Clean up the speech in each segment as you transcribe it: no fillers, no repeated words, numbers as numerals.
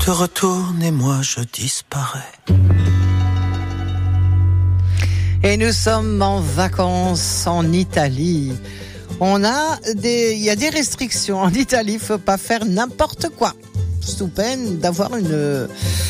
te retourne et moi je disparais. Et nous sommes en vacances en Italie. Il y a des restrictions en Italie, faut pas faire n'importe quoi. Sous peine d'avoir une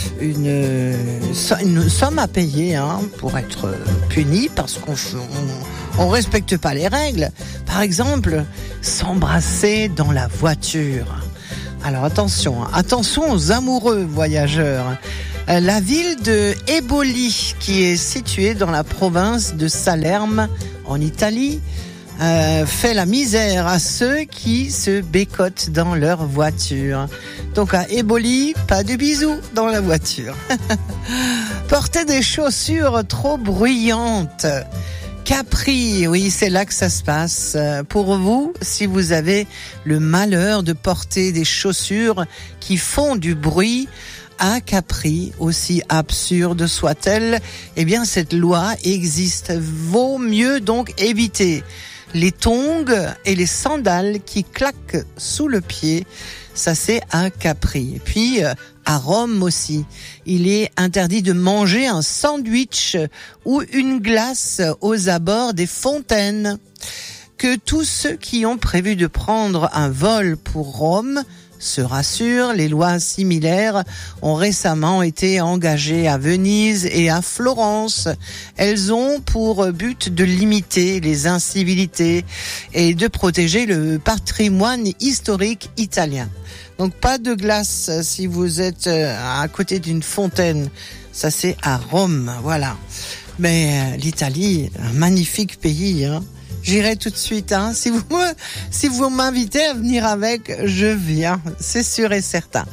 somme à payer pour être puni parce qu'on respecte pas les règles. Par exemple, s'embrasser dans la voiture. Alors attention aux amoureux voyageurs. La ville de Eboli, qui est située dans la province de Salerme, en Italie, fait la misère à ceux qui se bécotent dans leur voiture. Donc à Eboli, pas de bisous dans la voiture. Porter des chaussures trop bruyantes. Capri, oui, c'est là que ça se passe. Pour vous, si vous avez le malheur de porter des chaussures qui font du bruit, à Capri, aussi absurde soit-elle, eh bien cette loi existe. Vaut mieux donc éviter les tongs et les sandales qui claquent sous le pied. Ça, c'est à Capri. Et puis, à Rome aussi, il est interdit de manger un sandwich ou une glace aux abords des fontaines. Que tous ceux qui ont prévu de prendre un vol pour Rome se rassurent, les lois similaires ont récemment été engagées à Venise et à Florence. Elles ont pour but de limiter les incivilités et de protéger le patrimoine historique italien. Donc pas de glace si vous êtes à côté d'une fontaine. Ça, c'est à Rome, voilà. Mais l'Italie, un magnifique pays, J'irai tout de suite, Si vous m'invitez à venir avec, je viens. C'est sûr et certain.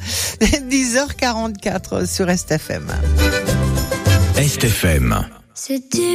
10h44 sur STFM. STFM.